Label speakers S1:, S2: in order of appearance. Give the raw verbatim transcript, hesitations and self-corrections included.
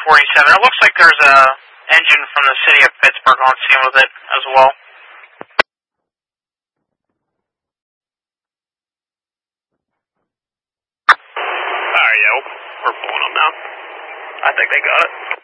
S1: forty-seven. It looks like there's a engine from the city of Pittsburgh on scene with it as well.
S2: Alright, yeah, we're pulling them now. I think they got it.